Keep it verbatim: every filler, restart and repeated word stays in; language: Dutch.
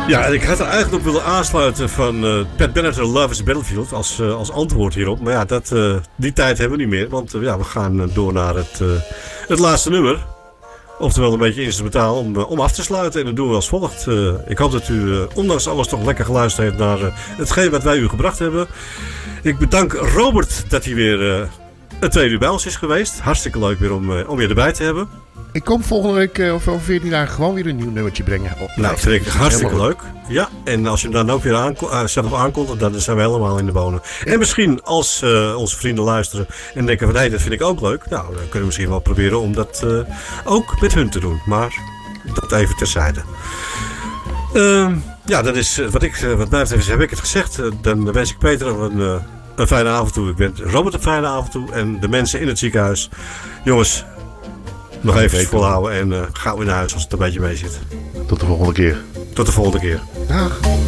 Ja, en ik had er eigenlijk op willen aansluiten van uh, Pat Benatar, Love is a Battlefield als, uh, als antwoord hierop. Maar ja, dat, uh, die tijd hebben we niet meer, want uh, ja, we gaan uh, door naar het, uh, het laatste nummer. Oftewel een beetje instrumentaal om, uh, om af te sluiten. En dat doen we als volgt. Uh, ik hoop dat u uh, ondanks alles toch lekker geluisterd heeft naar uh, hetgeen wat wij u gebracht hebben. Ik bedank Robert dat hij weer uh, een tweede uur bij ons is geweest. Hartstikke leuk weer om, uh, om je erbij te hebben. Ik kom volgende week uh, of over veertien dagen gewoon weer een nieuw nummertje brengen. Op nou, dat vind ik hartstikke leuk. Ja, en als je hem dan ook weer aanko- uh, zelf aankondigt, dan zijn we helemaal in de bonen. En misschien als uh, onze vrienden luisteren en denken van, hé, hey, dat vind ik ook leuk. Nou, dan kunnen we misschien wel proberen om dat uh, ook met hun te doen. Maar dat even terzijde. Uh, ja, dat is uh, wat, ik, uh, wat mij betreft heb ik het gezegd. Uh, dan wens ik Peter een, uh, een fijne avond toe. Ik wens Robert een fijne avond toe. En de mensen in het ziekenhuis. Jongens, nog even volhouden en uh, gaan we naar huis als het een beetje mee zit. Tot de volgende keer. Tot de volgende keer. Dag.